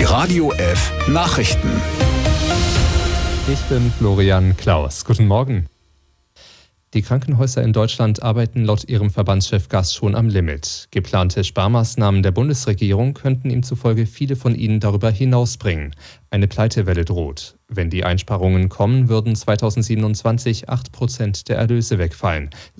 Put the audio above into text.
Radio F Nachrichten. Ich bin Florian Klaus. Guten Morgen. Die Krankenhäuser in Deutschland arbeiten laut ihrem Verbandschef Gass schon am Limit. Geplante Sparmaßnahmen der Bundesregierung könnten ihm zufolge viele von ihnen darüber hinausbringen. Eine Pleitewelle droht. Wenn die Einsparungen kommen, würden 2027 8% der Erlöse wegfallen.